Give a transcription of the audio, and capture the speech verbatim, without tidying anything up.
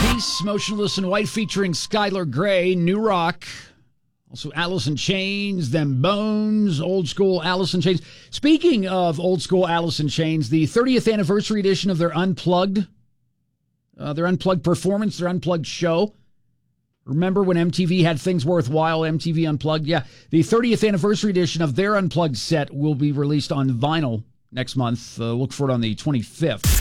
release, Motionless in White featuring Skylar Grey, New Rock. Also Alice in Chains, Them Bones, old school Alice in Chains. Speaking of old school Alice in Chains, the thirtieth anniversary edition of their Unplugged, uh, their Unplugged performance, their Unplugged show. Remember when M T V had things worthwhile, M T V Unplugged? Yeah, the thirtieth anniversary edition of their Unplugged set will be released on vinyl next month. Uh, look for it on the twenty-fifth.